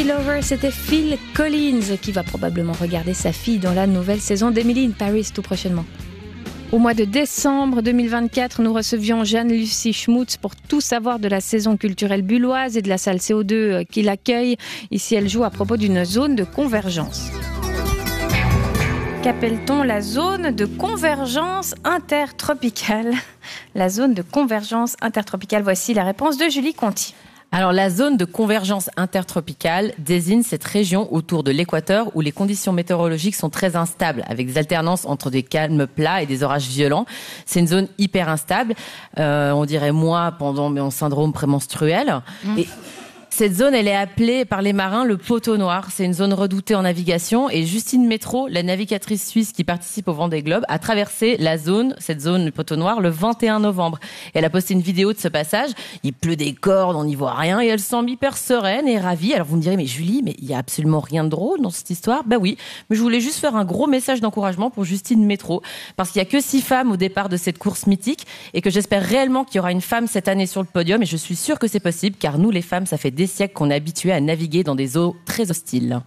Lover, c'était Phil Collins qui va probablement regarder sa fille dans la nouvelle saison d'Emily in Paris tout prochainement. Au mois de décembre 2024, nous recevions Jeanne-Lucie Schmutz pour tout savoir de la saison culturelle bulloise et de la salle CO2 qui l'accueille. Ici, elle joue à propos d'une zone de convergence. Qu'appelle-t-on la zone de convergence intertropicale ? La zone de convergence intertropicale, voici la réponse de Julie Conti. Alors, la zone de convergence intertropicale désigne cette région autour de l'équateur où les conditions météorologiques sont très instables, avec des alternances entre des calmes plats et des orages violents. C'est une zone hyper instable. On dirait moi pendant mon syndrome prémenstruel. Et cette zone, elle est appelée par les marins le poteau noir. C'est une zone redoutée en navigation. Et Justine Métro, la navigatrice suisse qui participe au Vendée Globe, a traversé cette zone du poteau noir, le 21 novembre. Et elle a posté une vidéo de ce passage. Il pleut des cordes, on n'y voit rien. Et elle semble hyper sereine et ravie. Alors vous me direz, mais Julie, mais il y a absolument rien de drôle dans cette histoire. Ben oui, mais je voulais juste faire un gros message d'encouragement pour Justine Métro. Parce qu'il y a que 6 femmes au départ de cette course mythique. Et que j'espère réellement qu'il y aura une femme cette année sur le podium. Et je suis sûre que c'est possible, car nous, les femmes, ça fait des siècles qu'on est habitués à naviguer dans des eaux très hostiles.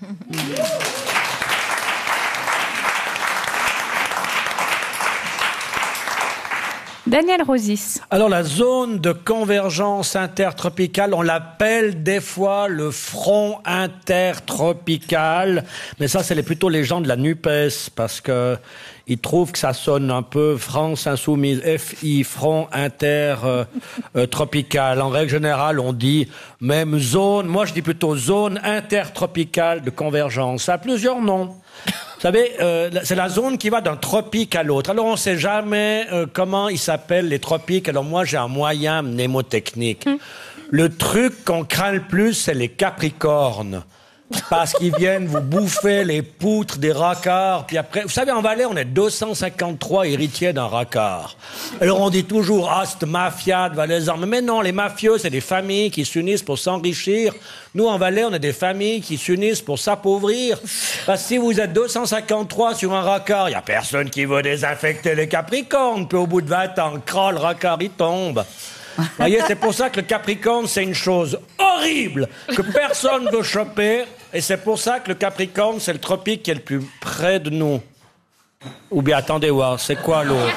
Daniel Rosis. Alors la zone de convergence intertropicale, on l'appelle des fois le front intertropical, mais ça c'est plutôt les gens de la NUPES parce que ils trouvent que ça sonne un peu France Insoumise, FI, front intertropical. En règle générale, on dit même zone, moi je dis plutôt zone intertropicale de convergence. Ça a plusieurs noms. Vous savez, c'est la zone qui va d'un tropique à l'autre. Alors, on ne sait jamais comment ils s'appellent, les tropiques. Alors, moi, j'ai un moyen mnémotechnique. Le truc qu'on craint le plus, c'est les capricornes. Parce qu'ils viennent vous bouffer les poutres des racards. Puis après, vous savez, en Valais, on est 253 héritiers d'un racard. Alors, on dit toujours, cette mafia de Valaisan. Mais non, les mafieux, c'est des familles qui s'unissent pour s'enrichir. Nous, en Valais, on est des familles qui s'unissent pour s'appauvrir. Parce que si vous êtes 253 sur un racard, il n'y a personne qui veut désinfecter les capricornes. Puis au bout de 20 ans, le racard, il tombe. Vous voyez, c'est pour ça que le Capricorne, c'est une chose horrible que personne ne veut choper. Et c'est pour ça que le Capricorne, c'est le tropique qui est le plus près de nous. Ou bien, attendez voir, c'est quoi l'autre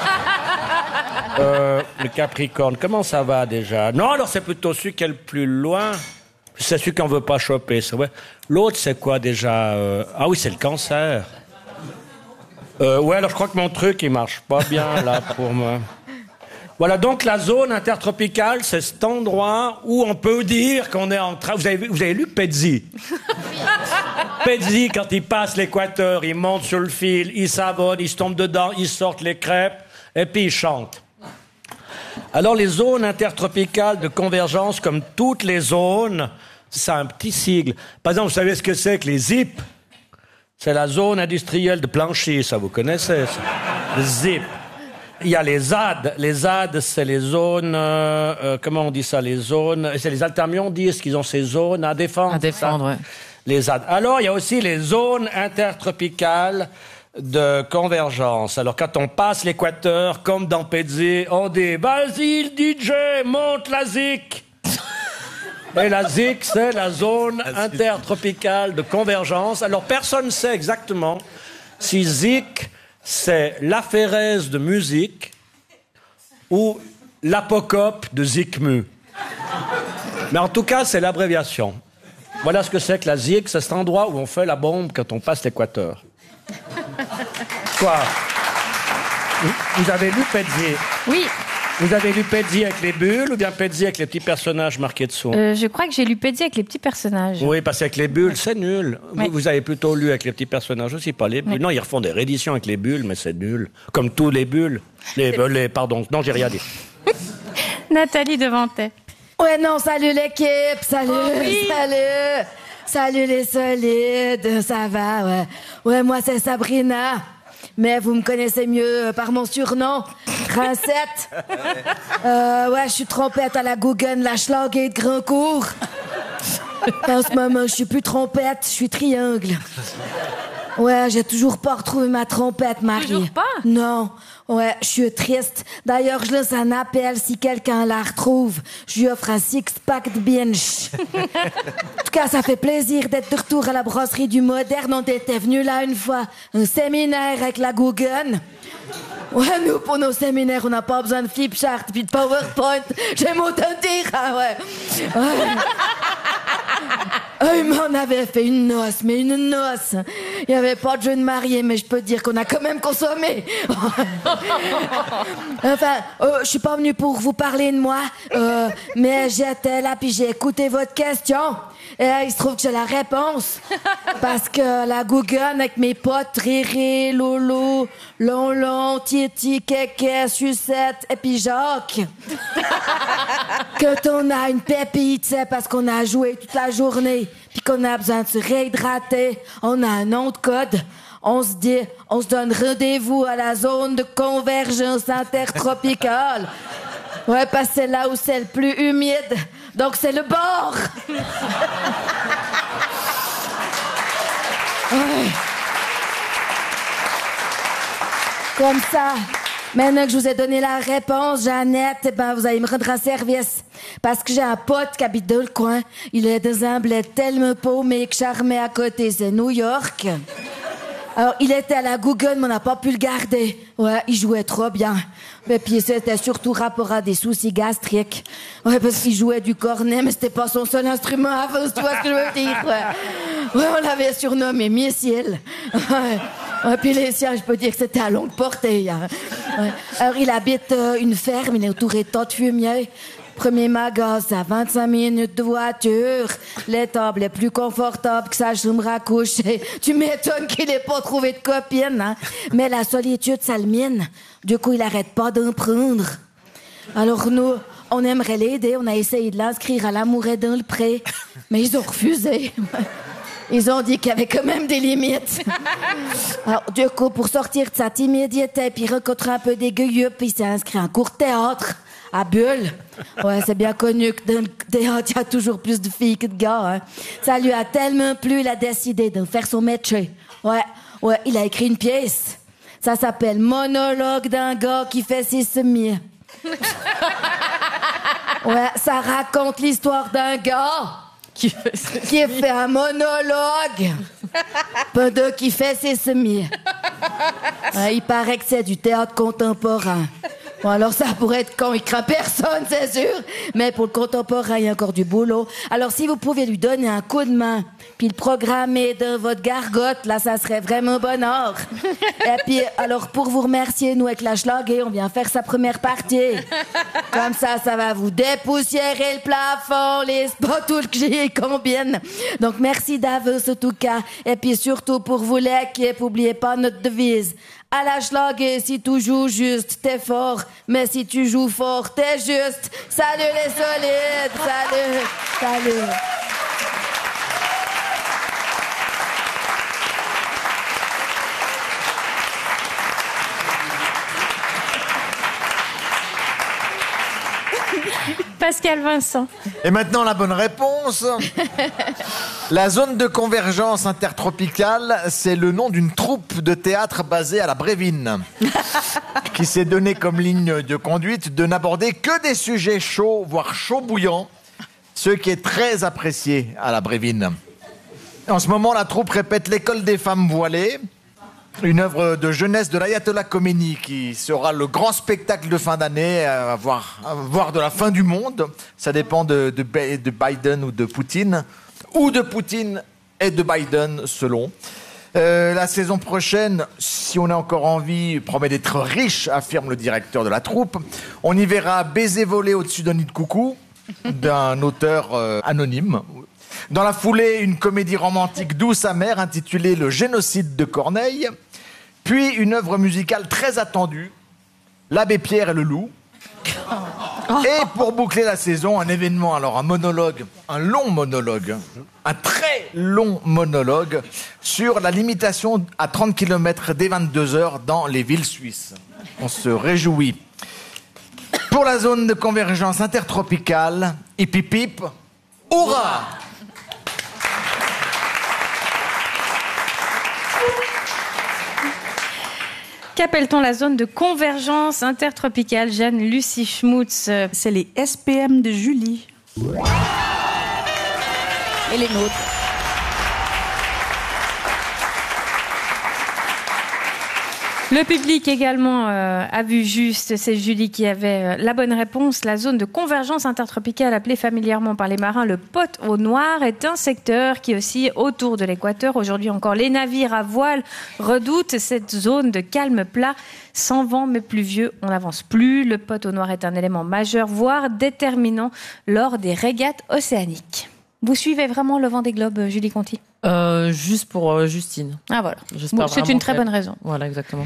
le Capricorne, comment ça va déjà? Non, alors c'est plutôt celui qui est le plus loin. C'est celui qu'on ne veut pas choper, c'est vrai. L'autre, c'est quoi déjà Ah oui, c'est le Cancer. Ouais, alors je crois que mon truc, il marche pas bien, là, pour moi. Voilà, donc la zone intertropicale, c'est cet endroit où on peut dire qu'on est en train... Vous avez lu Pezzi? Pezzi, quand il passe l'équateur, il monte sur le fil, il savonne, il se tombe dedans, il sort les crêpes, et puis il chante. Alors les zones intertropicales de convergence, comme toutes les zones, c'est un petit sigle. Par exemple, vous savez ce que c'est que les ZIP? C'est la zone industrielle de Planchy, ça vous connaissez, ça? Les ZIP. Il y a les ZAD. Les ZAD, c'est les zones... comment on dit ça, les zones... C'est les Altermions disent qu'ils ont ces zones à défendre. À défendre, oui. Les ZAD. Alors, il y a aussi les zones intertropicales de convergence. Alors, quand on passe l'équateur, comme dans Pezzi, on dit « Vas-y, le DJ, monte la ZIC !» Et la ZIC, c'est la zone intertropicale de convergence. Alors, personne ne sait exactement si ZIC... c'est l'aphérèse de musique ou l'apocope de Zikmu. Mais en tout cas, c'est l'abréviation. Voilà ce que c'est que la ZIC, c'est cet endroit où on fait la bombe quand on passe l'équateur. Quoi? Vous avez lu Pezzi? Oui. Vous avez lu Pezzi avec les bulles ou bien Pezzi avec les petits personnages marqués dessous? Je crois que j'ai lu Pezzi avec les petits personnages. Oui, parce qu'avec les bulles, c'est nul. Oui. Vous avez plutôt lu avec les petits personnages aussi, pas les bulles. Oui. Non, ils refont des rééditions avec les bulles, mais c'est nul. Comme tous les bulles. Pardon, non, j'ai rien dit. Nathalie Devantet. Ouais, non, salut l'équipe, salut, oui. salut les solides, ça va, ouais. Ouais, moi c'est Sabrina, mais vous me connaissez mieux par mon surnom, Rincette. Ouais, je suis trompette à la Guggen, la Schlager de Grandcourt. En ce moment, je suis plus trompette, je suis triangle. Ouais, j'ai toujours pas retrouvé ma trompette, Marie. Toujours pas? Non. Ouais, je suis triste. D'ailleurs, je laisse un appel si quelqu'un la retrouve. Je lui offre un six-pack de binge. En tout cas, ça fait plaisir d'être de retour à la brasserie du Moderne. On était venu là une fois. Un séminaire avec la Guggen. Ouais, nous, pour nos séminaires, on n'a pas besoin de flipchart puis de PowerPoint. J'aime autant dire, hein, ouais. Il m'en avait fait une noce, mais une noce. Il n'y avait pas de jeune marié, mais je peux te dire qu'on a quand même consommé. Enfin, je suis pas venue pour vous parler de moi, mais j'étais là puis j'ai écouté votre question. Et il se trouve que j'ai la réponse. Parce que la Guggen avec mes potes, Riri, Loulou, Lonlon, Titi, Kéké, Sucette et puis Jacques. Quand on a une pépite, c'est parce qu'on a joué toute la journée puis qu'on a besoin de se réhydrater, on a un nom de code. On se donne rendez-vous à la zone de convergence intertropicale. Ouais, parce que c'est là où c'est le plus humide. Donc c'est le bord. Ouais. Comme ça, maintenant que je vous ai donné la réponse, Jeannette, eh ben, vous allez me rendre un service. Parce que j'ai un pote qui habite dans le coin. Il est dans un bled tellement paumé que charmé à côté, c'est New York. Alors, il était à la Guggen, mais on n'a pas pu le garder. Ouais, il jouait trop bien. Mais puis, c'était surtout rapport à des soucis gastriques. Ouais, parce qu'il jouait du cornet, mais c'était pas son seul instrument avant, tu vois ce que je veux dire, ouais. Ouais, on l'avait surnommé Missile. Ouais, puis les siens, je peux dire que c'était à longue portée, hein. Ouais. Alors, il habite une ferme, il est entouré de tas de fumier. Premier magasin, 25 minutes de voiture. L'étable est plus confortable que sa chambre à coucher. Tu m'étonnes qu'il ait pas trouvé de copine, hein. Mais la solitude, ça le mine. Du coup, il arrête pas d'en prendre. Alors nous, on aimerait l'aider. On a essayé de l'inscrire à l'amour est dans le pré. Mais ils ont refusé. Ils ont dit qu'il y avait quand même des limites. Alors, du coup, pour sortir de sa timidité puis rencontrer un peu des gueux, puis il s'est inscrit à un cours de théâtre. À Bulle. Ouais, c'est bien connu que dans le théâtre, il y a toujours plus de filles que de gars, hein. Ça lui a tellement plu, il a décidé de faire son métier. Ouais, il a écrit une pièce. Ça s'appelle Monologue d'un gars qui fait ses semis. Ouais, ça raconte l'histoire d'un gars qui fait un monologue pendant qu'il fait ses semis. Ouais, il paraît que c'est du théâtre contemporain. Bon, alors ça pourrait être quand il craint personne, c'est sûr. Mais pour le contemporain, il y a encore du boulot. Alors si vous pouvez lui donner un coup de main, puis le programmer dans votre gargote, là, ça serait vraiment bonheur. Et puis, alors pour vous remercier, nous, avec la Schlager, on vient faire sa première partie. Comme ça va vous dépoussiérer le plafond, les spots que j'ai combien. Donc merci d'avance, en tout cas. Et puis surtout pour vous, l'équipe, n'oubliez pas notre devise. À la Schlager, si tu joues juste, t'es fort. Mais si tu joues fort, t'es juste. Salut les solides, salut. Pascal Vincent. Et maintenant, la bonne réponse. La zone de convergence intertropicale, c'est le nom d'une troupe de théâtre basée à la Brévine, qui s'est donné comme ligne de conduite de n'aborder que des sujets chauds, voire chauds bouillants, ce qui est très apprécié à la Brévine. En ce moment, la troupe répète l'École des femmes voilées, une œuvre de jeunesse de l'Ayatollah Khomeini qui sera le grand spectacle de fin d'année à voir de la fin du monde. Ça dépend de Biden ou de Poutine et de Biden selon. La saison prochaine, si on a encore envie, promet d'être riche, affirme le directeur de la troupe. On y verra Baiser volé au-dessus d'un nid de coucou d'un auteur anonyme. Dans la foulée, une comédie romantique douce amère intitulée Le génocide de Corneille. Puis une œuvre musicale très attendue, L'Abbé Pierre et le Loup. Et pour boucler la saison, un événement, alors un monologue, un long monologue, un très long monologue sur la limitation à 30 km dès 22h dans les villes suisses. On se réjouit. Pour la zone de convergence intertropicale, hip hip hip, hurrah! Qu'appelle-t-on la zone de convergence intertropicale, Jeanne-Lucie Schmutz? C'est les SPM de Julie. Et les nôtres. Le public également a vu juste, c'est Julie qui avait la bonne réponse. La zone de convergence intertropicale, appelée familièrement par les marins le pot au noir, est un secteur qui oscille autour de l'équateur. Aujourd'hui encore, les navires à voile redoutent cette zone de calme plat, sans vent mais pluvieux. On n'avance plus. Le pot au noir est un élément majeur, voire déterminant lors des régates océaniques. Vous suivez vraiment le vent des globes, Julie Conti? Juste pour Justine. Ah voilà. J'espère C'est une très bonne raison. Voilà, exactement.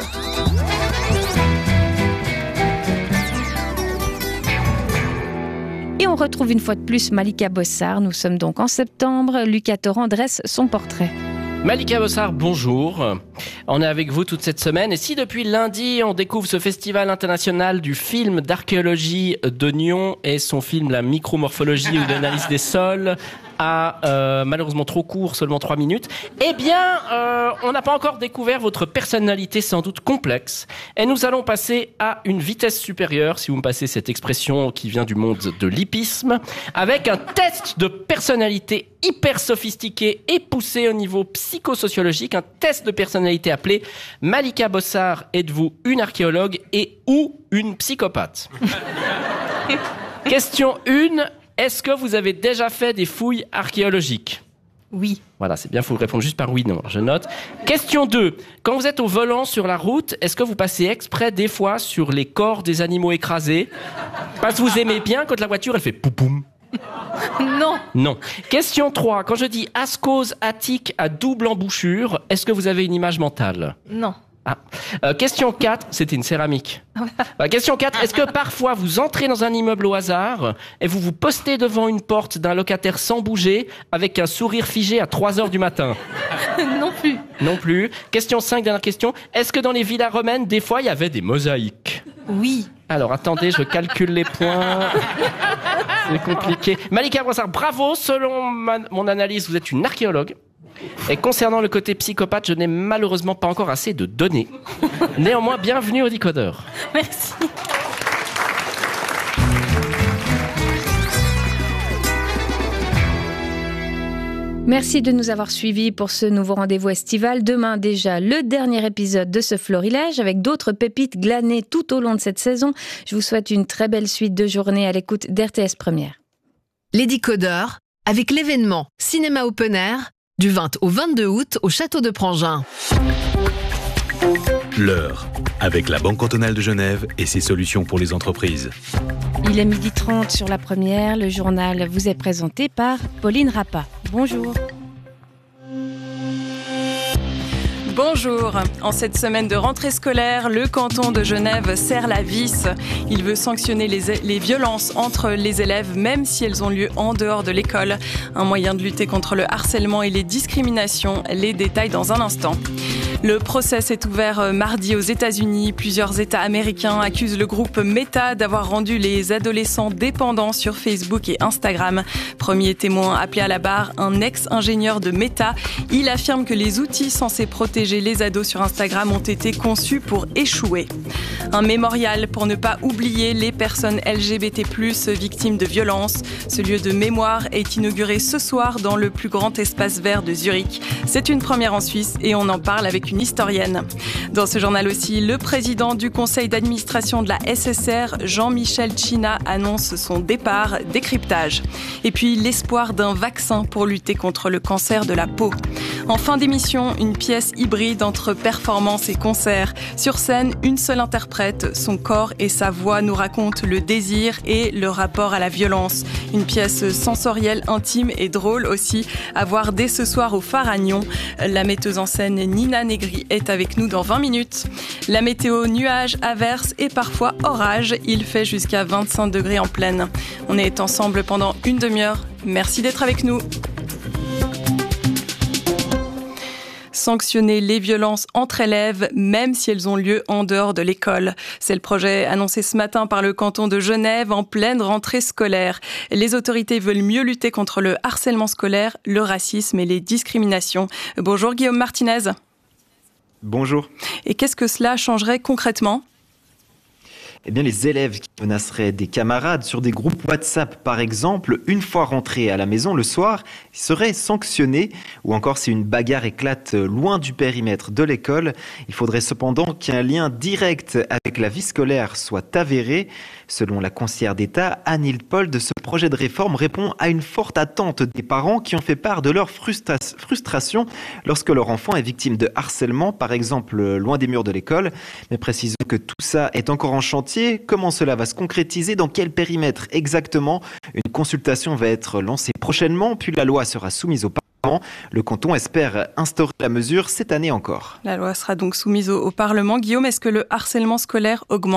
Et on retrouve une fois de plus Malika Bossard. Nous sommes donc en septembre. Lucas Torrent dresse son portrait. Malika Bossard, bonjour. On est avec vous toute cette semaine. Et si depuis lundi, on découvre ce festival international du film d'archéologie de Nyon et son film La micromorphologie ou l'analyse des sols a malheureusement trop court, seulement 3 minutes, eh bien, on n'a pas encore découvert votre personnalité sans doute complexe. Et nous allons passer à une vitesse supérieure, si vous me passez cette expression qui vient du monde de l'hippisme, avec un test de personnalité hyper sophistiqué et poussé au niveau psychosociologique, un test de personnalité appelé Malika Bossard, êtes-vous une archéologue et ou une psychopathe? Question 1. Est-ce que vous avez déjà fait des fouilles archéologiques? Oui. Voilà, c'est bien, il faut répondre juste par oui, non, je note. Question 2. Quand vous êtes au volant sur la route, est-ce que vous passez exprès des fois sur les corps des animaux écrasés? Parce que vous aimez bien quand la voiture, elle fait poupoum. Non. Non. Question 3. Quand je dis ascose attique à double embouchure, est-ce que vous avez une image mentale? Non. Question 4, c'était une céramique. Question 4, est-ce que parfois vous entrez dans un immeuble au hasard et vous vous postez devant une porte d'un locataire sans bouger avec un sourire figé à 3h du matin? Non plus. Non plus. Question 5, dernière question. Est-ce que dans les villas romaines, des fois, il y avait des mosaïques? Oui. Alors, attendez, je calcule les points. C'est compliqué. Malika Bossard, bravo. Selon mon analyse, vous êtes une archéologue. Et concernant le côté psychopathe, je n'ai malheureusement pas encore assez de données. Néanmoins, bienvenue au Décodeur. Merci. Merci de nous avoir suivis pour ce nouveau rendez-vous estival. Demain déjà, le dernier épisode de ce florilège avec d'autres pépites glanées tout au long de cette saison. Je vous souhaite une très belle suite de journée à l'écoute d'RTS Première. Les Décodeurs, avec l'événement Cinéma Open Air, du 20 au 22 août au Château de Prangin. L'heure, avec la Banque cantonale de Genève et ses solutions pour les entreprises. Il est 12h30 sur la Première. Le journal vous est présenté par Pauline Rappa. Bonjour. Bonjour. En cette semaine de rentrée scolaire, le canton de Genève serre la vis. Il veut sanctionner les violences entre les élèves, même si elles ont lieu en dehors de l'école. Un moyen de lutter contre le harcèlement et les discriminations. Les détails dans un instant. Le procès s'est ouvert mardi aux États-Unis. Plusieurs États américains accusent le groupe Meta d'avoir rendu les adolescents dépendants sur Facebook et Instagram. Premier témoin appelé à la barre, un ex-ingénieur de Meta. Il affirme que les outils censés protéger les ados sur Instagram ont été conçus pour échouer. Un mémorial pour ne pas oublier les personnes LGBT+, victimes de violences. Ce lieu de mémoire est inauguré ce soir dans le plus grand espace vert de Zurich. C'est une première en Suisse et on en parle avec une historienne. Dans ce journal aussi, le président du conseil d'administration de la SSR, Jean-Michel China, annonce son départ. Décryptage. Et puis l'espoir d'un vaccin pour lutter contre le cancer de la peau. En fin d'émission, une pièce hybride entre performance et concert. Sur scène, une seule interprète. Son corps et sa voix nous racontent le désir et le rapport à la violence. Une pièce sensorielle, intime et drôle aussi, à voir dès ce soir au Phare-Agnon. La metteuse en scène Nina Negri est avec nous dans 20 minutes. La météo, nuages, averses et parfois orage. Il fait jusqu'à 25 degrés en pleine. On est ensemble pendant une demi-heure. Merci d'être avec nous. Sanctionner les violences entre élèves, même si elles ont lieu en dehors de l'école. C'est le projet annoncé ce matin par le canton de Genève en pleine rentrée scolaire. Les autorités veulent mieux lutter contre le harcèlement scolaire, le racisme et les discriminations. Bonjour Guillaume Martinez. Bonjour. Et qu'est-ce que cela changerait concrètement ? Eh bien, les élèves qui menaceraient des camarades sur des groupes WhatsApp, par exemple, une fois rentrés à la maison le soir, seraient sanctionnés. Ou encore, si une bagarre éclate loin du périmètre de l'école, il faudrait cependant qu'un lien direct avec la vie scolaire soit avéré. Selon la conseillère d'État, Anne Hildepold, ce projet de réforme répond à une forte attente des parents qui ont fait part de leur frustration lorsque leur enfant est victime de harcèlement, par exemple loin des murs de l'école. Mais précisons que tout ça est encore en chantier. Comment cela va se concrétiser? Dans quel périmètre exactement? Une consultation va être lancée prochainement, puis la loi sera soumise au Parlement. Le canton espère instaurer la mesure cette année encore. La loi sera donc soumise au Parlement. Guillaume, est-ce que le harcèlement scolaire augmente ?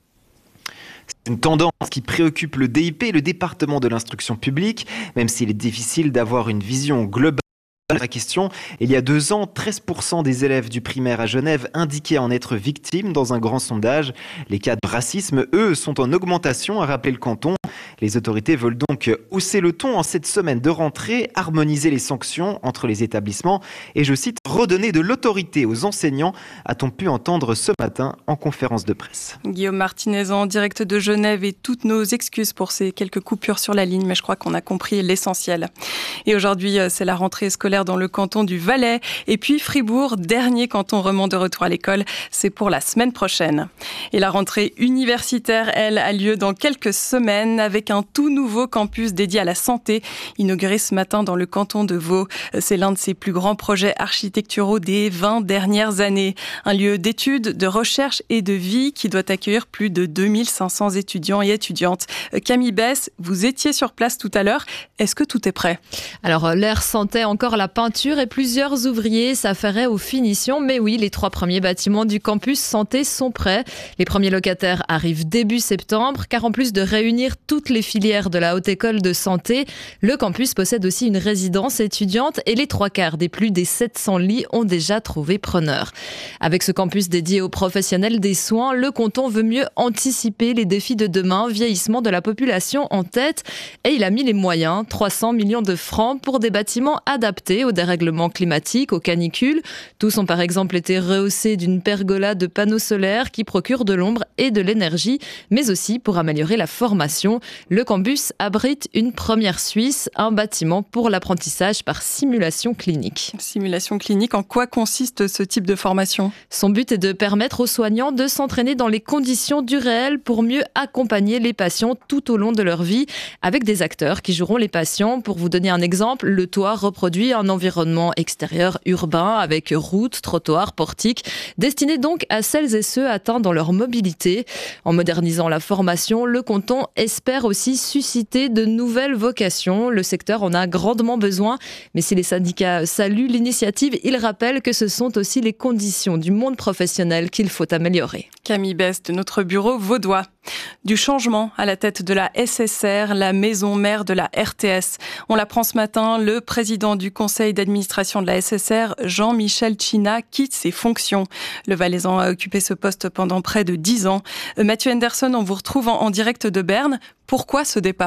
C'est une tendance qui préoccupe le DIP, le département de l'instruction publique, même s'il est difficile d'avoir une vision globale. La question, il y a 2 ans, 13% des élèves du primaire à Genève indiquaient en être victimes dans un grand sondage. Les cas de racisme, eux, sont en augmentation, a rappelé le canton. Les autorités veulent donc hausser le ton en cette semaine de rentrée, harmoniser les sanctions entre les établissements et, je cite, redonner de l'autorité aux enseignants, a-t-on pu entendre ce matin en conférence de presse. Guillaume Martinez en direct de Genève, et toutes nos excuses pour ces quelques coupures sur la ligne, mais je crois qu'on a compris l'essentiel. Et aujourd'hui, c'est la rentrée scolaire dans le canton du Valais. Et puis Fribourg, dernier canton roman de retour à l'école, c'est pour la semaine prochaine. Et la rentrée universitaire, elle, a lieu dans quelques semaines avec un tout nouveau campus dédié à la santé, inauguré ce matin dans le canton de Vaud. C'est l'un de ses plus grands projets architecturaux des 20 dernières années. Un lieu d'études, de recherche et de vie qui doit accueillir plus de 2500 étudiants et étudiantes. Camille Bess, vous étiez sur place tout à l'heure. Est-ce que tout est prêt ? Alors, l'air sentait encore la peinture et plusieurs ouvriers s'affairaient aux finitions. Mais oui, les 3 premiers bâtiments du campus santé sont prêts. Les premiers locataires arrivent début septembre, car en plus de réunir toutes les filières de la Haute École de Santé, le campus possède aussi une résidence étudiante et les 3/4 des plus des 700 lits ont déjà trouvé preneur. Avec ce campus dédié aux professionnels des soins, le canton veut mieux anticiper les défis de demain, vieillissement de la population en tête, et il a mis les moyens, 300 millions de francs pour des bâtiments adaptés au dérèglement climatique, aux canicules. Tous ont par exemple été rehaussés d'une pergola de panneaux solaires qui procurent de l'ombre et de l'énergie, mais aussi pour améliorer la formation. Le campus abrite une première Suisse, un bâtiment pour l'apprentissage par simulation clinique. Simulation clinique, en quoi consiste ce type de formation ? Son but est de permettre aux soignants de s'entraîner dans les conditions du réel pour mieux accompagner les patients tout au long de leur vie, avec des acteurs qui joueront les patients. Pour vous donner un exemple, le toit reproduit un environnement extérieur urbain avec routes, trottoirs, portiques, destinés donc à celles et ceux atteints dans leur mobilité. En modernisant la formation, le canton espère aussi susciter de nouvelles vocations. Le secteur en a grandement besoin, mais si les syndicats saluent l'initiative, ils rappellent que ce sont aussi les conditions du monde professionnel qu'il faut améliorer. Camille Bess de notre bureau vaudois. Du changement à la tête de la SSR, la maison mère de la RTS. On l'apprend ce matin, le président du conseil d'administration de la SSR, Jean-Michel China, quitte ses fonctions. Le Valaisan a occupé ce poste pendant près de 10 ans. Mathieu Henderson, on vous retrouve en direct de Berne. Pourquoi ce départ ?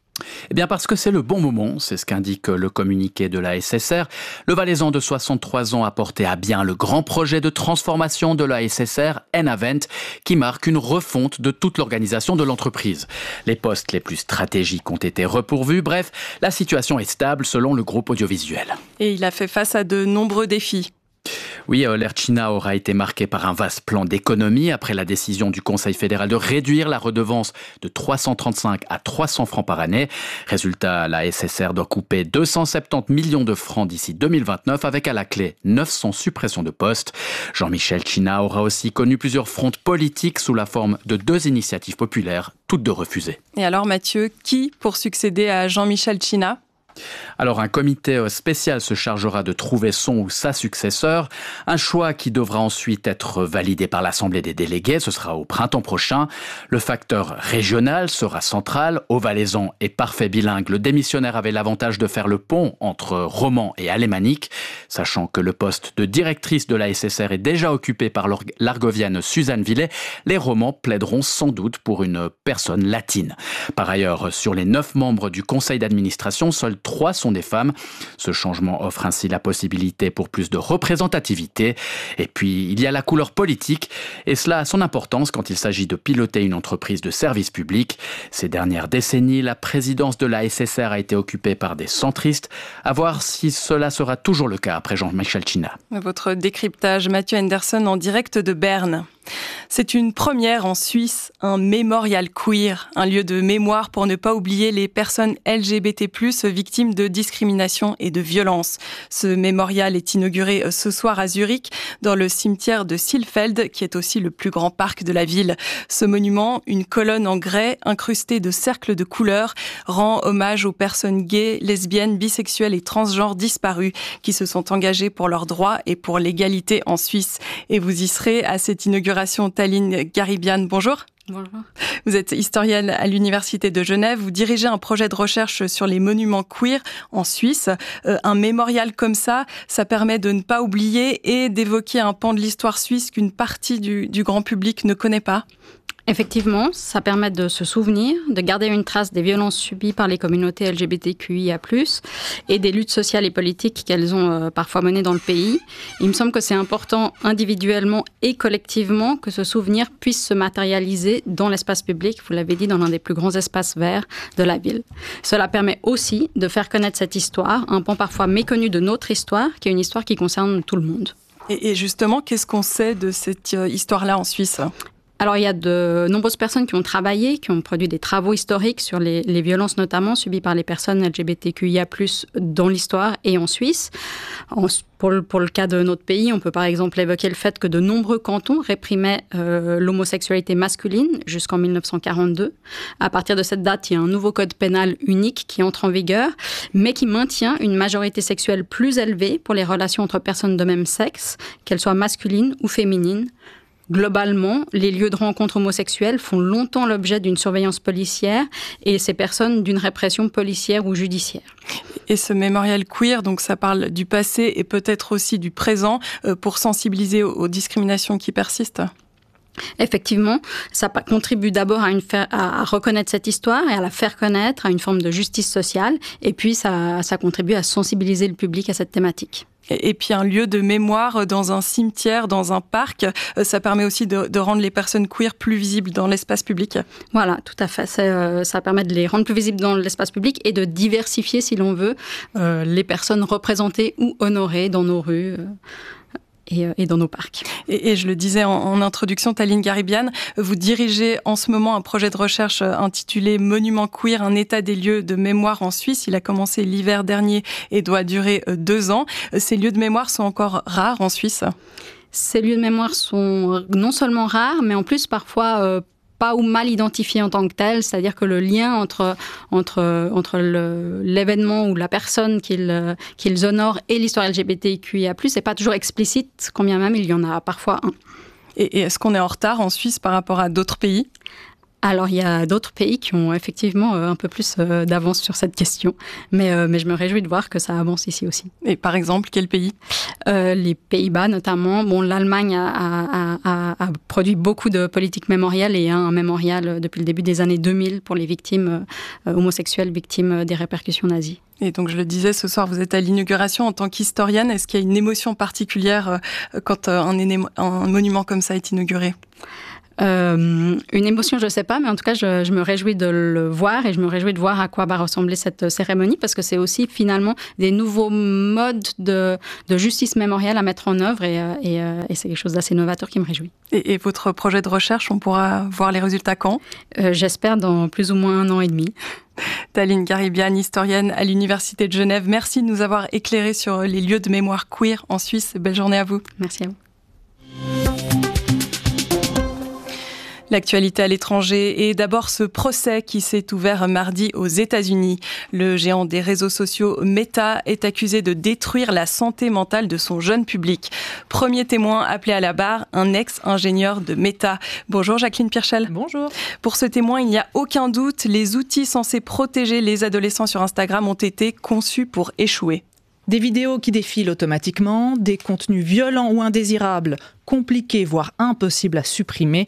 Eh bien parce que c'est le bon moment, c'est ce qu'indique le communiqué de la SSR. Le Valaisan de 63 ans a porté à bien le grand projet de transformation de la SSR, Enavent, qui marque une refonte de toute l'organisation de l'entreprise. Les postes les plus stratégiques ont été repourvus. Bref, la situation est stable selon le groupe audiovisuel. Et il a fait face à de nombreux défis. Oui, l'ère China aura été marquée par un vaste plan d'économie après la décision du Conseil fédéral de réduire la redevance de 335 à 300 francs par année. Résultat, la SSR doit couper 270 millions de francs d'ici 2029 avec à la clé 900 suppressions de postes. Jean-Michel China aura aussi connu plusieurs frontes politiques sous la forme de 2 initiatives populaires, toutes 2 refusées. Et alors Mathieu, qui pour succéder à Jean-Michel China ? Alors un comité spécial se chargera de trouver son ou sa successeur, un choix qui devra ensuite être validé par l'Assemblée des délégués, ce sera au printemps prochain. Le facteur régional sera central, au Valaisan et parfait bilingue, le démissionnaire avait l'avantage de faire le pont entre Romans et alémanique, sachant que le poste de directrice de la SSR est déjà occupé par l'Argovienne Suzanne Villet, les Romans plaideront sans doute pour une personne latine. Par ailleurs, sur les 9 membres du conseil d'administration, seuls 3 sont des femmes. Ce changement offre ainsi la possibilité pour plus de représentativité. Et puis, il y a la couleur politique, et cela a son importance quand il s'agit de piloter une entreprise de service public. Ces dernières décennies, la présidence de la SSR a été occupée par des centristes. À voir si cela sera toujours le cas après Jean-Michel China. Votre décryptage, Mathieu Henderson en direct de Berne. C'est une première en Suisse, un mémorial queer, un lieu de mémoire pour ne pas oublier les personnes LGBT+, victimes de discrimination et de violence. Ce mémorial est inauguré ce soir à Zurich, dans le cimetière de Silfeld, qui est aussi le plus grand parc de la ville. Ce monument, une colonne en grès incrustée de cercles de couleurs, rend hommage aux personnes gays, lesbiennes, bisexuelles et transgenres disparues, qui se sont engagées pour leurs droits et pour l'égalité en Suisse. Et vous y serez à cette inauguration. Taline Garibian, bonjour. Bonjour. Vous êtes historienne à l'Université de Genève. Vous dirigez un projet de recherche sur les monuments queer en Suisse. Un mémorial comme ça permet de ne pas oublier et d'évoquer un pan de l'histoire suisse qu'une partie du grand public ne connaît pas. Effectivement, ça permet de se souvenir, de garder une trace des violences subies par les communautés LGBTQIA+, et des luttes sociales et politiques qu'elles ont parfois menées dans le pays. Il me semble que c'est important individuellement et collectivement que ce souvenir puisse se matérialiser dans l'espace public, vous l'avez dit, dans l'un des plus grands espaces verts de la ville. Cela permet aussi de faire connaître cette histoire, un pan parfois méconnu de notre histoire, qui est une histoire qui concerne tout le monde. Et justement, qu'est-ce qu'on sait de cette histoire-là en Suisse ? Alors, il y a de nombreuses personnes qui ont travaillé, qui ont produit des travaux historiques sur les violences notamment subies par les personnes LGBTQIA+, dans l'histoire et en Suisse. Pour le cas de notre pays, on peut par exemple évoquer le fait que de nombreux cantons réprimaient l'homosexualité masculine jusqu'en 1942. À partir de cette date, il y a un nouveau code pénal unique qui entre en vigueur, mais qui maintient une majorité sexuelle plus élevée pour les relations entre personnes de même sexe, qu'elles soient masculines ou féminines. Globalement, les lieux de rencontre homosexuels font longtemps l'objet d'une surveillance policière et ces personnes d'une répression policière ou judiciaire. Et ce mémorial queer, donc ça parle du passé et peut-être aussi du présent pour sensibiliser aux discriminations qui persistent ? Effectivement, ça contribue d'abord à reconnaître cette histoire et à la faire connaître, à une forme de justice sociale, et puis ça contribue à sensibiliser le public à cette thématique. Et puis un lieu de mémoire dans un cimetière, dans un parc, ça permet aussi de rendre les personnes queer plus visibles dans l'espace public. Voilà, tout à fait. Ça permet de les rendre plus visibles dans l'espace public et de diversifier, si l'on veut, les personnes représentées ou honorées dans nos rues. Et dans nos parcs. Et je le disais en introduction, Taline Garibian, vous dirigez en ce moment un projet de recherche intitulé « Monuments queer, un état des lieux de mémoire en Suisse ». Il a commencé l'hiver dernier et doit durer 2 ans. Ces lieux de mémoire sont encore rares en Suisse ? Ces lieux de mémoire sont non seulement rares, mais en plus parfois pas ou mal identifiés en tant que tels, c'est-à-dire que le lien entre l'événement ou la personne qu'ils honorent et l'histoire LGBTQIA+, n'est pas toujours explicite, quand bien même il y en a parfois un. Et est-ce qu'on est en retard en Suisse par rapport à d'autres pays ? Alors, il y a d'autres pays qui ont effectivement un peu plus d'avance sur cette question, mais je me réjouis de voir que ça avance ici aussi. Et par exemple, quel pays ? Les Pays-Bas notamment. Bon, l'Allemagne a produit beaucoup de politiques mémoriales et a un mémorial depuis le début des années 2000 pour les victimes homosexuelles, victimes des répercussions nazies. Et donc, je le disais, ce soir, vous êtes à l'inauguration en tant qu'historienne. Est-ce qu'il y a une émotion particulière quand un monument comme ça est inauguré ? Une émotion, je ne sais pas, mais en tout cas, je me réjouis de le voir et je me réjouis de voir à quoi va ressembler cette cérémonie parce que c'est aussi finalement des nouveaux modes de justice mémorielle à mettre en œuvre et c'est quelque chose d'assez novateur qui me réjouit. Et votre projet de recherche, on pourra voir les résultats quand ? J'espère dans plus ou moins 1 an et demi. Taline Garibian, historienne à l'Université de Genève, merci de nous avoir éclairé sur les lieux de mémoire queer en Suisse. Belle journée à vous. Merci à vous. L'actualité à l'étranger et d'abord ce procès qui s'est ouvert mardi aux États-Unis. Le géant des réseaux sociaux Meta est accusé de détruire la santé mentale de son jeune public. Premier témoin appelé à la barre, un ex-ingénieur de Meta. Bonjour Jacqueline Pirchel. Bonjour. Pour ce témoin, il n'y a aucun doute, les outils censés protéger les adolescents sur Instagram ont été conçus pour échouer. Des vidéos qui défilent automatiquement, des contenus violents ou indésirables, compliqués voire impossibles à supprimer.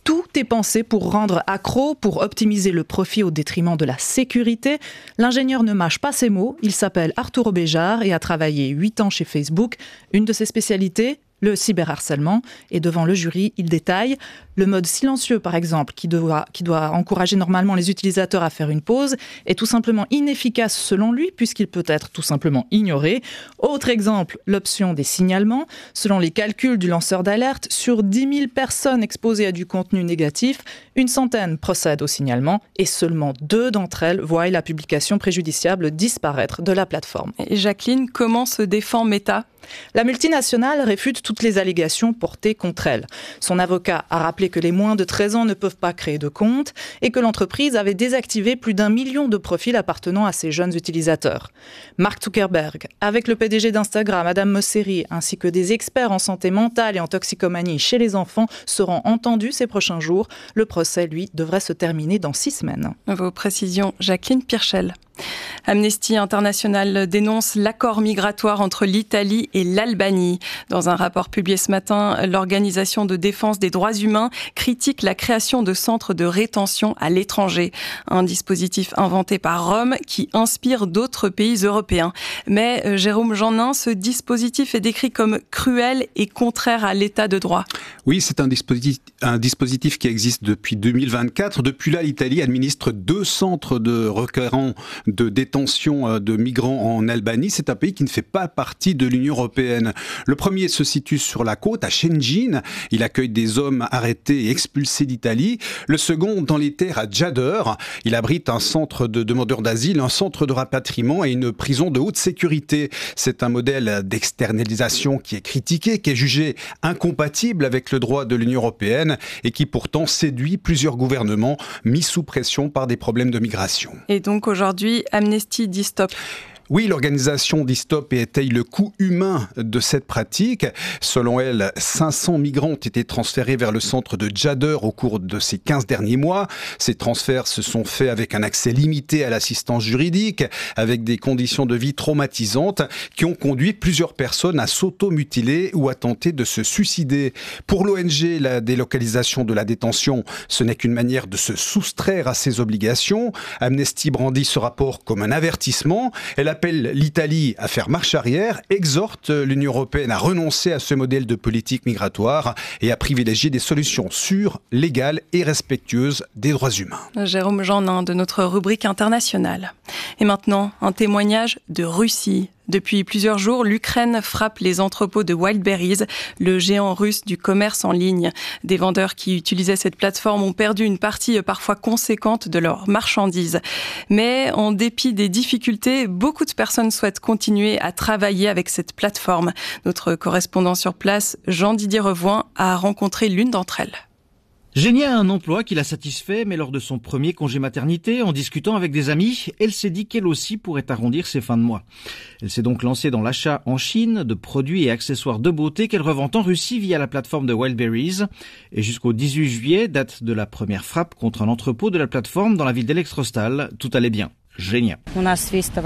Tout est pensé pour rendre accro, pour optimiser le profit au détriment de la sécurité. L'ingénieur ne mâche pas ses mots. Il s'appelle Arturo Béjart et a travaillé 8 ans chez Facebook. Une de ses spécialités, le cyberharcèlement. Et devant le jury, il détaille le mode silencieux, par exemple, qui doit encourager normalement les utilisateurs à faire une pause, est tout simplement inefficace selon lui, puisqu'il peut être tout simplement ignoré. Autre exemple, l'option des signalements. Selon les calculs du lanceur d'alerte, sur 10 000 personnes exposées à du contenu négatif, une centaine procèdent au signalement et seulement 2 d'entre elles voient la publication préjudiciable disparaître de la plateforme. Et Jacqueline, comment se défend Meta ? La multinationale réfute toutes les allégations portées contre elle. Son avocat a rappelé que les moins de 13 ans ne peuvent pas créer de compte et que l'entreprise avait désactivé plus d'1 million de profils appartenant à ses jeunes utilisateurs. Mark Zuckerberg, avec le PDG d'Instagram, Adam Mosseri, ainsi que des experts en santé mentale et en toxicomanie chez les enfants, seront entendus ces prochains jours. Le procès, lui, devrait se terminer dans 6 semaines. Vos précisions, Jacqueline Pirchel. Amnesty International dénonce l'accord migratoire entre l'Italie et l'Albanie. Dans un rapport publié ce matin, l'organisation de défense des droits humains critique la création de centres de rétention à l'étranger. Un dispositif inventé par Rome qui inspire d'autres pays européens. Mais Jérôme Jeannin, ce dispositif est décrit comme cruel et contraire à l'état de droit. Oui, c'est un dispositif qui existe depuis 2024. Depuis là, l'Italie administre 2 centres de requérants de détention de migrants en Albanie. C'est un pays qui ne fait pas partie de l'Union européenne. Le premier se situe sur la côte, à Shëngjin. Il accueille des hommes arrêtés et expulsés d'Italie. Le second, dans les terres, à Gjader. Il abrite un centre de demandeurs d'asile, un centre de rapatriement et une prison de haute sécurité. C'est un modèle d'externalisation qui est critiqué, qui est jugé incompatible avec le droit de l'Union européenne et qui pourtant séduit plusieurs gouvernements mis sous pression par des problèmes de migration. Et donc aujourd'hui, Amnesty dit stop. Oui, l'organisation dit stop et étaye le coût humain de cette pratique. Selon elle, 500 migrants ont été transférés vers le centre de Gjader au cours de ces 15 derniers mois. Ces transferts se sont faits avec un accès limité à l'assistance juridique, avec des conditions de vie traumatisantes qui ont conduit plusieurs personnes à s'auto-mutiler ou à tenter de se suicider. Pour l'ONG, la délocalisation de la détention, ce n'est qu'une manière de se soustraire à ses obligations. Amnesty brandit ce rapport comme un avertissement. Elle appelle l'Italie à faire marche arrière, exhorte l'Union européenne à renoncer à ce modèle de politique migratoire et à privilégier des solutions sûres, légales et respectueuses des droits humains. Jérôme Jeannin de notre rubrique internationale. Et maintenant, un témoignage de Russie. Depuis plusieurs jours, l'Ukraine frappe les entrepôts de Wildberries, le géant russe du commerce en ligne. Des vendeurs qui utilisaient cette plateforme ont perdu une partie parfois conséquente de leurs marchandises. Mais en dépit des difficultés, beaucoup de personnes souhaitent continuer à travailler avec cette plateforme. Notre correspondant sur place, Jean-Didier Revoin, a rencontré l'une d'entre elles. Genia a un emploi qui l'a satisfait, mais lors de son premier congé maternité, en discutant avec des amis, elle s'est dit qu'elle aussi pourrait arrondir ses fins de mois. Elle s'est donc lancée dans l'achat en Chine de produits et accessoires de beauté qu'elle revend en Russie via la plateforme de Wildberries. Et jusqu'au 18 juillet, date de la première frappe contre un entrepôt de la plateforme dans la ville d'Elektrostal, tout allait bien. Génial. À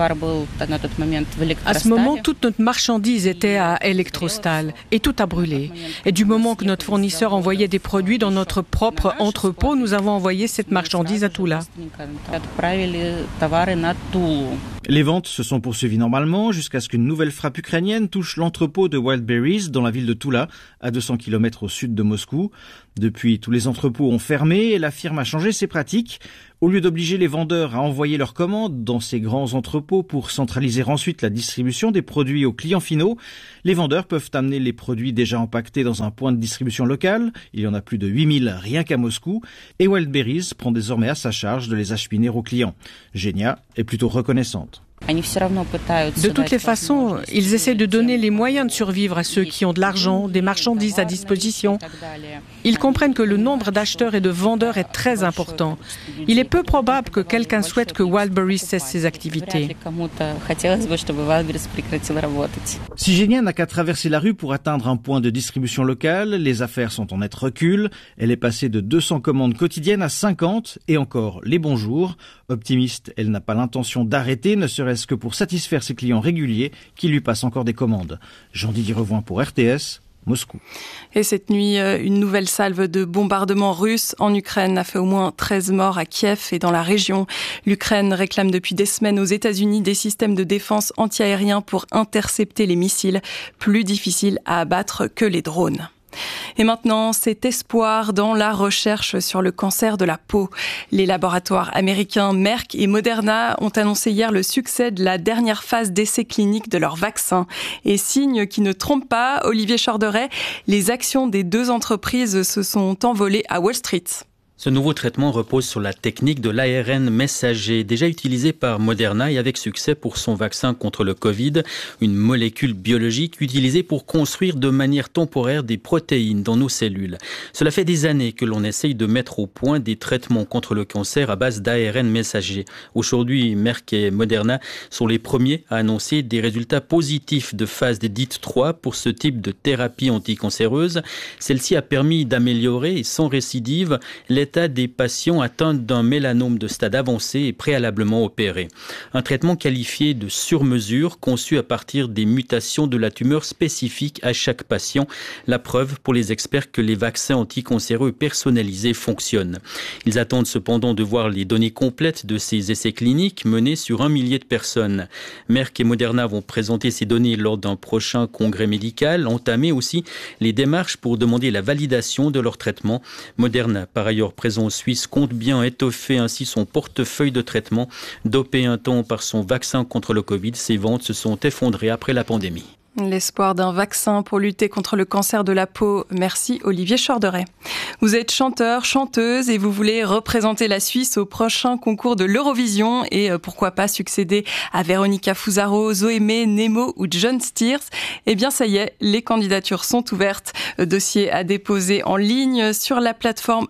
ce moment, toute notre marchandise était à Elektrostal et tout a brûlé. Et du moment que notre fournisseur envoyait des produits dans notre propre entrepôt, nous avons envoyé cette marchandise à Tula. Les ventes se sont poursuivies normalement jusqu'à ce qu'une nouvelle frappe ukrainienne touche l'entrepôt de Wildberries dans la ville de Tula, à 200 km au sud de Moscou. Depuis, tous les entrepôts ont fermé et la firme a changé ses pratiques. Au lieu d'obliger les vendeurs à envoyer leurs commandes dans ces grands entrepôts pour centraliser ensuite la distribution des produits aux clients finaux, les vendeurs peuvent amener les produits déjà empaquetés dans un point de distribution local. Il y en a plus de 8000 rien qu'à Moscou. Et Wildberries prend désormais à sa charge de les acheminer aux clients. Genia est plutôt reconnaissante. De toutes les façons, ils essaient de donner les moyens de survivre à ceux qui ont de l'argent, des marchandises à disposition. Ils comprennent que le nombre d'acheteurs et de vendeurs est très important. Il est peu probable que quelqu'un souhaite que Wildberries cesse ses activités. Si Genia n'a qu'à traverser la rue pour atteindre un point de distribution local, les affaires sont en net recul. Elle est passée de 200 commandes quotidiennes à 50 et encore les bons jours. Optimiste, elle n'a pas l'intention d'arrêter, ne serait-ce que pour satisfaire ses clients réguliers qui lui passent encore des commandes. Jean-Didier Revoin pour RTS, Moscou. Et cette nuit, une nouvelle salve de bombardements russes en Ukraine a fait au moins 13 morts à Kiev et dans la région. L'Ukraine réclame depuis des semaines aux États-Unis des systèmes de défense antiaériens pour intercepter les missiles, plus difficiles à abattre que les drones. Et maintenant, cet espoir dans la recherche sur le cancer de la peau. Les laboratoires américains Merck et Moderna ont annoncé hier le succès de la dernière phase d'essai clinique de leur vaccin. Et signe qui ne trompe pas, Olivier Chorderet, les actions des deux entreprises se sont envolées à Wall Street. Ce nouveau traitement repose sur la technique de l'ARN messager, déjà utilisée par Moderna et avec succès pour son vaccin contre le Covid, une molécule biologique utilisée pour construire de manière temporaire des protéines dans nos cellules. Cela fait des années que l'on essaye de mettre au point des traitements contre le cancer à base d'ARN messager. Aujourd'hui, Merck et Moderna sont les premiers à annoncer des résultats positifs de phase dite 3 pour ce type de thérapie anticancéreuse. Celle-ci a permis d'améliorer, sans récidive, l'état des patients atteints d'un mélanome de stade avancé et préalablement opérés. Un traitement qualifié de sur-mesure, conçu à partir des mutations de la tumeur spécifique à chaque patient. La preuve pour les experts que les vaccins anticancéreux personnalisés fonctionnent. Ils attendent cependant de voir les données complètes de ces essais cliniques menés sur 1 millier de personnes. Merck et Moderna vont présenter ces données lors d'un prochain congrès médical, entamer aussi les démarches pour demander la validation de leur traitement. Moderna, par ailleurs présent en Suisse, compte bien étoffer ainsi son portefeuille de traitement. Dopé un temps par son vaccin contre le Covid, ses ventes se sont effondrées après la pandémie. L'espoir d'un vaccin pour lutter contre le cancer de la peau. Merci Olivier Chorderet. Vous êtes chanteur, chanteuse et vous voulez représenter la Suisse au prochain concours de l'Eurovision et pourquoi pas succéder à Véronica Fusaro, Zoémé, Nemo ou John Steers. Eh bien ça y est, les candidatures sont ouvertes. Dossier à déposer en ligne sur la plateforme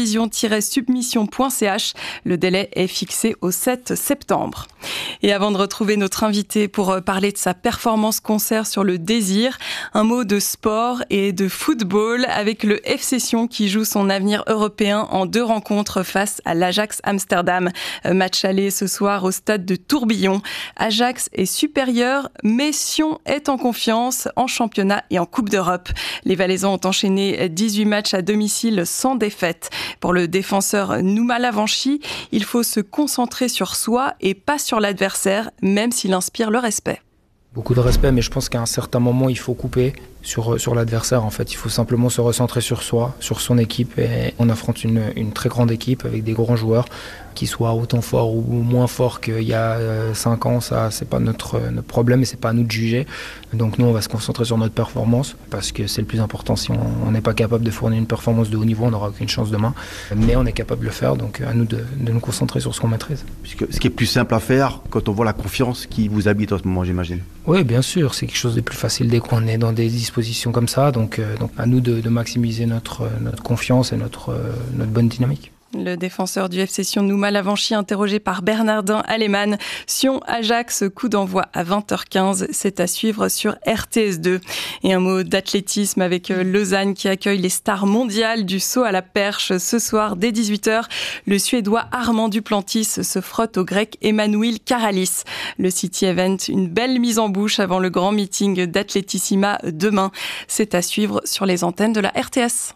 eurovision-submission.ch. Le délai est fixé au 7 septembre. Et avant de retrouver notre invité pour parler de sa performance concert sur le désir, un mot de sport et de football avec le FC Sion qui joue son avenir européen en 2 rencontres face à l'Ajax Amsterdam. Match aller ce soir au stade de Tourbillon. Ajax est supérieur, mais Sion est en confiance en championnat et en Coupe d'Europe. Les Valaisans ont enchaîné 18 matchs à domicile sans défaite. Pour le défenseur Nouma Lavanchi, il faut se concentrer sur soi et pas sur l'adversaire, même s'il inspire le respect. Beaucoup de respect, mais je pense qu'à un certain moment, il faut couper sur l'adversaire. En fait, il faut simplement se recentrer sur soi, sur son équipe. Et on affronte une très grande équipe avec des grands joueurs qui soient autant forts ou moins forts qu'il y a 5 ans. Ça, c'est pas notre problème et c'est pas à nous de juger. Donc nous, on va se concentrer sur notre performance parce que c'est le plus important. Si on n'est pas capable de fournir une performance de haut niveau, on n'aura aucune chance demain. Mais on est capable de le faire, donc à nous de nous concentrer sur ce qu'on maîtrise. Puisque ce qui est plus simple à faire quand on voit la confiance qui vous habite en ce moment, j'imagine. Oui, bien sûr, c'est quelque chose de plus facile dès qu'on est dans des dispositions comme ça. Donc à nous de maximiser notre confiance et notre bonne dynamique. Le défenseur du FC Sion, Nouma Lavanchi, interrogé par Bernardin Alemann. Sion-Ajax, coup d'envoi à 20h15. C'est à suivre sur RTS2. Et un mot d'athlétisme avec Lausanne qui accueille les stars mondiales du saut à la perche. Ce soir, dès 18h, le Suédois Armand Duplantis se frotte au Grec Emmanuel Karalis. Le City Event, une belle mise en bouche avant le grand meeting d'Athletissima demain. C'est à suivre sur les antennes de la RTS.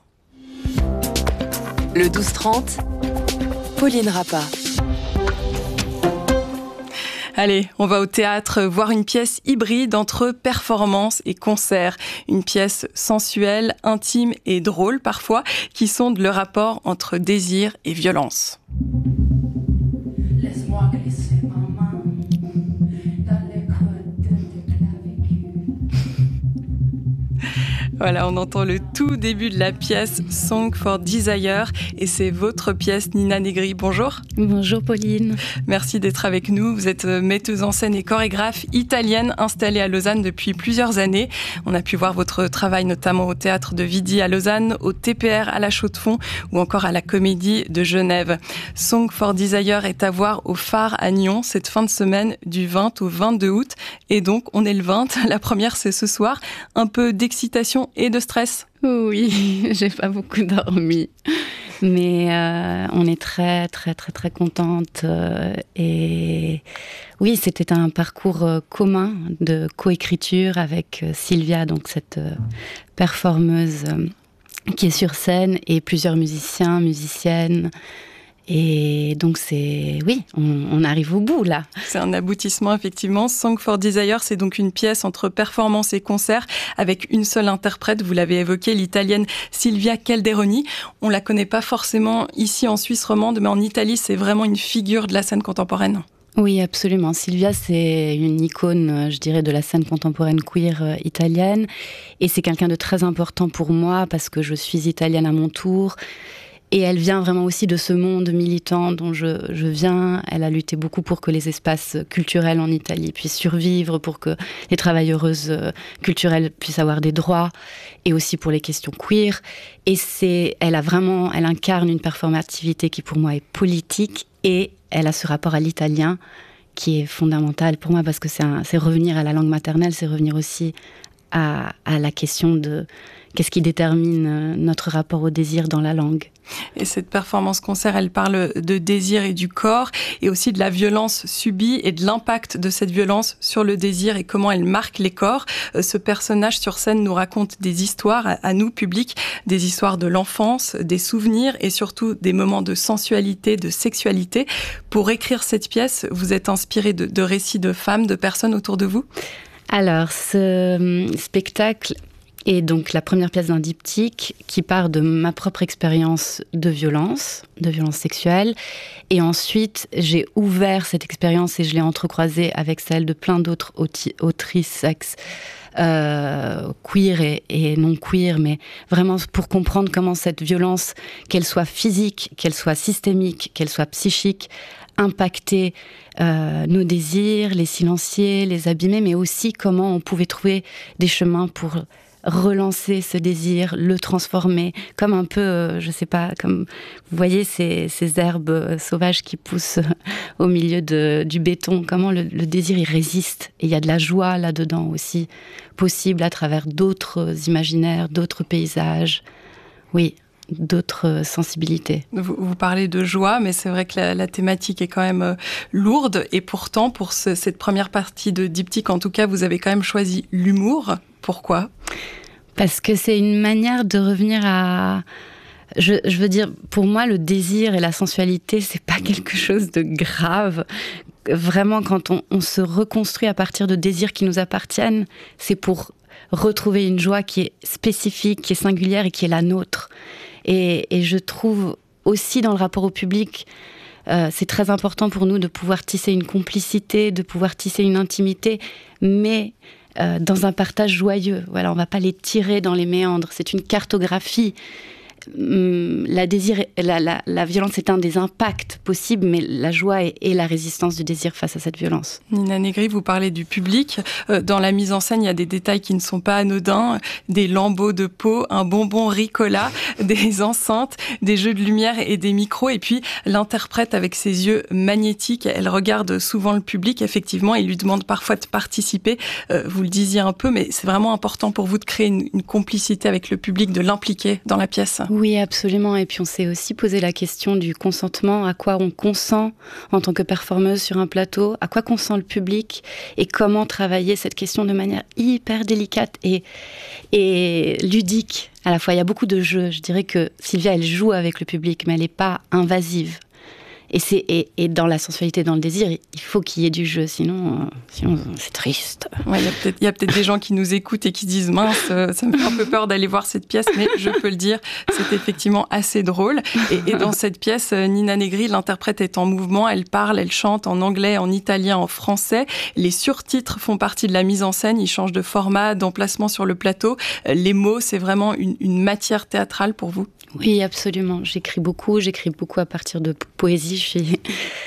Le 12-30, Pauline Rappa. Allez, on va au théâtre voir une pièce hybride entre performance et concert. Une pièce sensuelle, intime et drôle parfois, qui sonde le rapport entre désir et violence. Laisse-moi glisser ma main dans les côtes de tes clavicules. Voilà, on entend le tout début de la pièce Song for Desire et c'est votre pièce Nina Negri. Bonjour. Bonjour Pauline. Merci d'être avec nous. Vous êtes metteuse en scène et chorégraphe italienne installée à Lausanne depuis plusieurs années. On a pu voir votre travail notamment au théâtre de Vidi à Lausanne, au TPR à la Chaux-de-Fonds ou encore à la Comédie de Genève. Song for Desire est à voir au Phare à Nyon cette fin de semaine du 20 au 22 août. Et donc on est le 20. La première c'est ce soir. Un peu d'excitation et de stress. Oui, j'ai pas beaucoup dormi. Mais on est très, très, très, très contente. Et oui, c'était un parcours commun de coécriture avec Sylvia, donc cette performeuse qui est sur scène, et plusieurs musiciens, musiciennes. Et donc on arrive au bout là. C'est un aboutissement effectivement. Song for Desire, c'est donc une pièce entre performance et concert avec une seule interprète. Vous l'avez évoqué, l'italienne Silvia Calderoni. On la connaît pas forcément ici en Suisse romande, mais en Italie, c'est vraiment une figure de la scène contemporaine. Oui, absolument. Silvia, c'est une icône, je dirais, de la scène contemporaine queer italienne. Et c'est quelqu'un de très important pour moi parce que je suis italienne à mon tour. Et elle vient vraiment aussi de ce monde militant dont je viens. Elle a lutté beaucoup pour que les espaces culturels en Italie puissent survivre, pour que les travailleuses culturelles puissent avoir des droits, et aussi pour les questions queer. Et elle incarne une performativité qui pour moi est politique, et elle a ce rapport à l'italien qui est fondamental pour moi parce que c'est revenir à la langue maternelle, c'est revenir aussi à la question de qu'est-ce qui détermine notre rapport au désir dans la langue. Et cette performance-concert, elle parle de désir et du corps, et aussi de la violence subie et de l'impact de cette violence sur le désir et comment elle marque les corps. Ce personnage sur scène nous raconte des histoires à nous, public, des histoires de l'enfance, des souvenirs et surtout des moments de sensualité, de sexualité. Pour écrire cette pièce, vous êtes inspiré de récits de femmes, de personnes autour de vous ? Alors, ce spectacle est donc la première pièce d'un diptyque qui part de ma propre expérience de violence sexuelle. Et ensuite, j'ai ouvert cette expérience et je l'ai entrecroisée avec celle de plein d'autres autrices sexes, queer et non queer, mais vraiment pour comprendre comment cette violence, qu'elle soit physique, qu'elle soit systémique, qu'elle soit psychique, impacter nos désirs, les silencier, les abîmer, mais aussi comment on pouvait trouver des chemins pour relancer ce désir, le transformer, comme un peu, je sais pas, comme vous voyez ces herbes sauvages qui poussent au milieu du béton, comment le désir il résiste, et il y a de la joie là-dedans aussi, possible à travers d'autres imaginaires, d'autres paysages, oui, d'autres sensibilités. Vous parlez de joie, mais c'est vrai que la thématique est quand même lourde, et pourtant, pour cette première partie de diptyque, en tout cas, vous avez quand même choisi l'humour. Pourquoi ? Parce que c'est une manière de revenir à... Je veux dire, pour moi, le désir et la sensualité, c'est pas quelque chose de grave. Vraiment, quand on se reconstruit à partir de désirs qui nous appartiennent, c'est pour retrouver une joie qui est spécifique, qui est singulière et qui est la nôtre. Et je trouve aussi dans le rapport au public, c'est très important pour nous de pouvoir tisser une complicité, de pouvoir tisser une intimité, mais dans un partage joyeux. Voilà, on ne va pas les tirer dans les méandres. C'est une cartographie. La violence est un des impacts possibles, mais la joie et la résistance du désir face à cette violence. Nina Negri, vous parlez du public. Dans la mise en scène, il y a des détails qui ne sont pas anodins. Des lambeaux de peau, un bonbon Ricola, des enceintes, des jeux de lumière et des micros. Et puis, l'interprète, avec ses yeux magnétiques, elle regarde souvent le public, effectivement, et lui demande parfois de participer. Vous le disiez un peu, mais c'est vraiment important pour vous de créer une complicité avec le public, de l'impliquer dans la pièce. Oui, absolument. Et puis on s'est aussi posé la question du consentement, à quoi on consent en tant que performeuse sur un plateau, à quoi consent le public et comment travailler cette question de manière hyper délicate et ludique à la fois. Il y a beaucoup de jeux. Je dirais que Sylvia, elle joue avec le public, mais elle n'est pas invasive. Et dans la sensualité, dans le désir, il faut qu'il y ait du jeu, sinon c'est triste. Ouais, il y a peut-être des gens qui nous écoutent et qui disent « mince, ça me fait un peu peur d'aller voir cette pièce », mais je peux le dire, c'est effectivement assez drôle. Et dans cette pièce, Nina Negri, l'interprète est en mouvement, elle parle, elle chante en anglais, en italien, en français. Les surtitres font partie de la mise en scène, ils changent de format, d'emplacement sur le plateau. Les mots, c'est vraiment une matière théâtrale pour vous ? Oui, absolument. J'écris beaucoup à partir de poésie. Je suis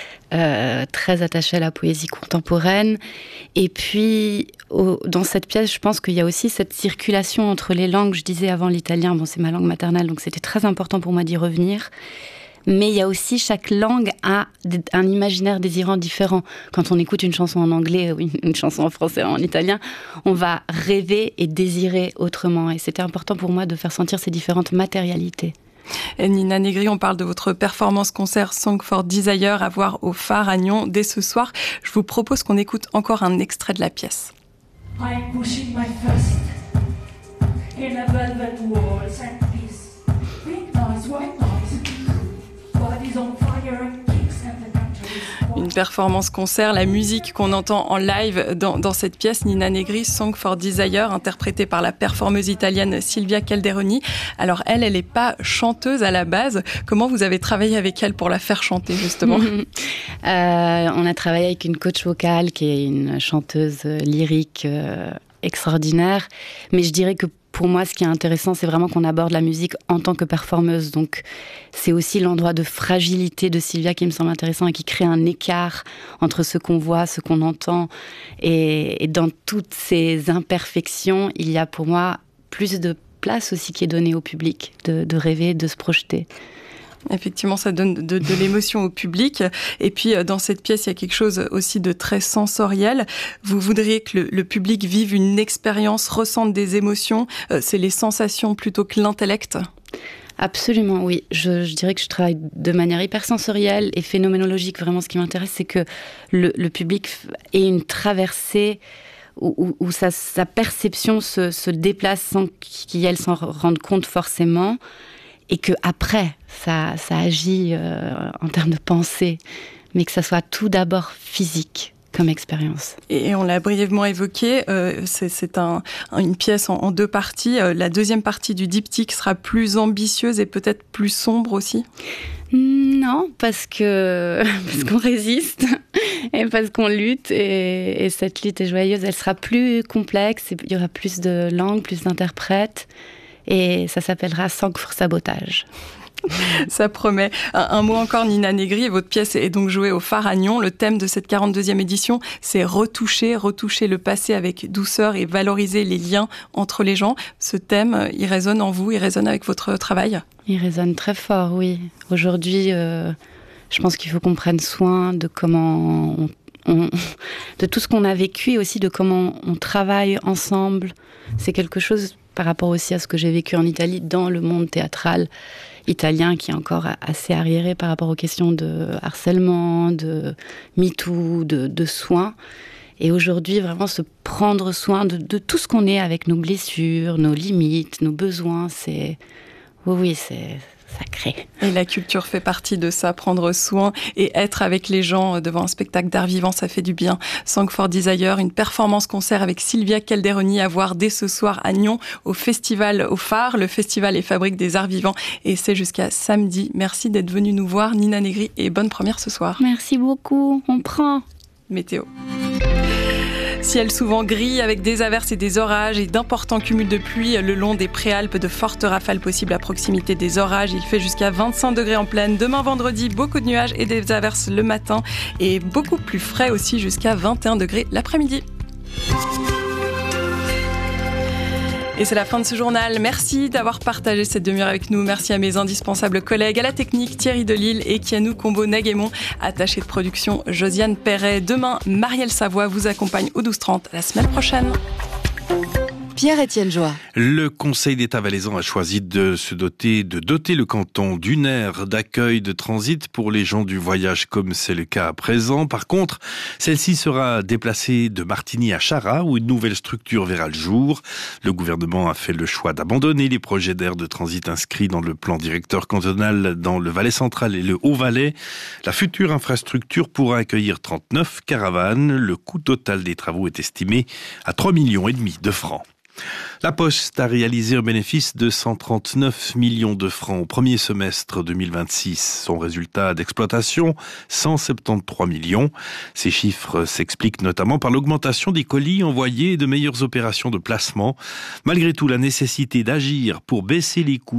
très attachée à la poésie contemporaine. Et puis, dans cette pièce, je pense qu'il y a aussi cette circulation entre les langues. Je disais avant l'italien, bon, c'est ma langue maternelle, donc c'était très important pour moi d'y revenir. Mais il y a aussi, chaque langue a un imaginaire désirant différent. Quand on écoute une chanson en anglais ou une chanson en français ou en italien, on va rêver et désirer autrement. Et c'était important pour moi de faire sentir ces différentes matérialités. Et Nina Negri, on parle de votre performance concert Song for Desire à voir au Phare à Nyon dès ce soir. Je vous propose qu'on écoute encore un extrait de la pièce. I'm pushing my fist in a velvet walls and peace. Pink noise, white noise, bodies on fire and kicks and the country. Une performance concert, la musique qu'on entend en live dans cette pièce, Nina Negri, Song for Desire, interprétée par la performeuse italienne Silvia Calderoni. Alors elle n'est pas chanteuse à la base. Comment vous avez travaillé avec elle pour la faire chanter justement? On a travaillé avec une coach vocale qui est une chanteuse lyrique extraordinaire. Mais je dirais que pour moi, ce qui est intéressant, c'est vraiment qu'on aborde la musique en tant que performeuse. Donc, c'est aussi l'endroit de fragilité de Silvia qui me semble intéressant et qui crée un écart entre ce qu'on voit, ce qu'on entend. Et dans toutes ces imperfections, il y a pour moi plus de place aussi qui est donnée au public, de rêver, de se projeter. Effectivement, ça donne de l'émotion au public. Et puis, dans cette pièce, il y a quelque chose aussi de très sensoriel. Vous voudriez que le public vive une expérience, ressente des émotions. C'est les sensations plutôt que l'intellect? Absolument, oui. Je dirais que je travaille de manière hyper sensorielle et phénoménologique. Vraiment, ce qui m'intéresse, c'est que le public ait une traversée où sa perception se déplace sans qu'elle s'en rende compte forcément. Et que après, ça agit en termes de pensée, mais que ça soit tout d'abord physique comme expérience. Et on l'a brièvement évoqué, c'est une pièce en deux parties. La deuxième partie du diptyque sera plus ambitieuse et peut-être plus sombre aussi? Non, parce qu'on résiste et parce qu'on lutte et cette lutte est joyeuse. Elle sera plus complexe, il y aura plus de langues, plus d'interprètes. Et ça s'appellera Sang for Sabotage. Ça promet. Un mot encore, Nina Negri, votre pièce est donc jouée au Phare à Nyon. Le thème de cette 42e édition, c'est retoucher le passé avec douceur et valoriser les liens entre les gens. Ce thème, il résonne en vous, il résonne avec votre travail? Il résonne très fort, oui. Aujourd'hui, je pense qu'il faut qu'on prenne soin de comment de tout ce qu'on a vécu et aussi de comment on travaille ensemble. C'est quelque chose par rapport aussi à ce que j'ai vécu en Italie, dans le monde théâtral italien, qui est encore assez arriéré par rapport aux questions de harcèlement, de MeToo, de soins. Et aujourd'hui, vraiment se prendre soin de tout ce qu'on est avec nos blessures, nos limites, nos besoins, c'est sacré. Et la culture fait partie de ça, prendre soin et être avec les gens devant un spectacle d'art vivant, ça fait du bien. Song for Desire, une performance concert avec Silvia Calderoni à voir dès ce soir à Nyon au festival au Phare. Le festival est fabrique des arts vivants et c'est jusqu'à samedi. Merci d'être venu nous voir, Nina Negri, et bonne première ce soir. Merci beaucoup, on prend. Météo. Ciel souvent gris avec des averses et des orages et d'importants cumuls de pluie le long des préalpes, de fortes rafales possibles à proximité des orages. Il fait jusqu'à 25 degrés en plaine. Demain vendredi, beaucoup de nuages et des averses le matin et beaucoup plus frais aussi jusqu'à 21 degrés l'après-midi. Et c'est la fin de ce journal. Merci d'avoir partagé cette demi-heure avec nous. Merci à mes indispensables collègues, à la technique Thierry Delille et Kianou Combo-Naguémon, attaché de production Josiane Perret. Demain, Marielle Savoie vous accompagne au 12h30. À la semaine prochaine. Pierre-Étienne Joie. Le Conseil d'État valaisan a choisi de doter le canton d'une aire d'accueil de transit pour les gens du voyage, comme c'est le cas à présent. Par contre, celle-ci sera déplacée de Martigny à Chara, où une nouvelle structure verra le jour. Le gouvernement a fait le choix d'abandonner les projets d'aires de transit inscrits dans le plan directeur cantonal dans le Valais central et le Haut-Valais. La future infrastructure pourra accueillir 39 caravanes. Le coût total des travaux est estimé à 3,5 millions de francs. La Poste a réalisé un bénéfice de 139 millions de francs au premier semestre 2026. Son résultat d'exploitation, 173 millions. Ces chiffres s'expliquent notamment par l'augmentation des colis envoyés et de meilleures opérations de placement. Malgré tout, la nécessité d'agir pour baisser les coûts